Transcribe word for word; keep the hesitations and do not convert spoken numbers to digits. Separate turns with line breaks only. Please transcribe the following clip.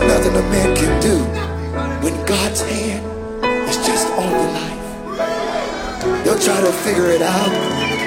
nothing a man can do when God's hand is just on your life. You'll try to figure it out.